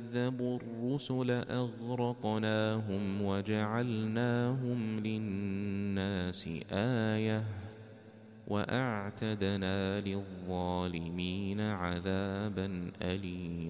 كذبوا الرسل أغرقناهم وجعلناهم للناس آية وأعتدنا للظالمين عذابا أليما.